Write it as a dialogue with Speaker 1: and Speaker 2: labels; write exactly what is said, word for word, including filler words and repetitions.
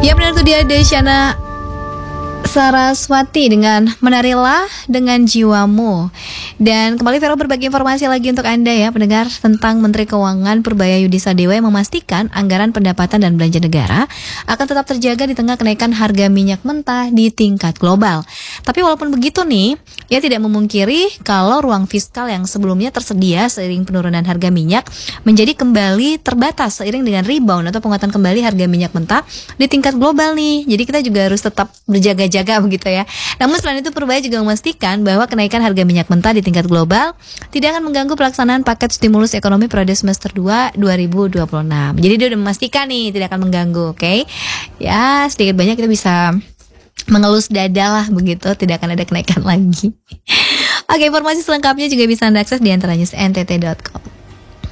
Speaker 1: Ya benar tuh dia Desyana Saraswati dengan Menarilah Dengan Jiwamu. Dan kembali Vero berbagi informasi lagi untuk Anda ya pendengar tentang Menteri Keuangan Purbaya Yudi Sadewa yang memastikan anggaran pendapatan dan belanja negara akan tetap terjaga di tengah kenaikan harga minyak mentah di tingkat global. Tapi walaupun begitu nih, ia tidak memungkiri kalau ruang fiskal yang sebelumnya tersedia seiring penurunan harga minyak menjadi kembali terbatas seiring dengan rebound atau penguatan kembali harga minyak mentah di tingkat global nih. Jadi kita juga harus tetap berjaga-jaga begitu ya. Namun selain itu Purbaya juga memastikan bahwa kenaikan harga minyak mentah di tingkat global tidak akan mengganggu pelaksanaan paket stimulus ekonomi periode semester dua dua ribu dua puluh enam. Jadi dia udah memastikan nih tidak akan mengganggu, oke? Okay? Ya sedikit banyak kita bisa mengelus dada lah begitu, tidak akan ada kenaikan lagi. Oke, informasi selengkapnya juga bisa Anda akses di antara news n t t dot com.